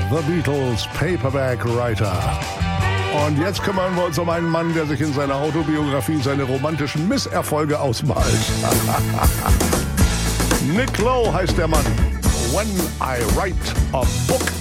The Beatles, Paperback Writer. Und jetzt kümmern wir uns um einen Mann, der sich in seiner Autobiografie seine romantischen Misserfolge ausmalt. Nick Lowe heißt der Mann. When I Write a Book.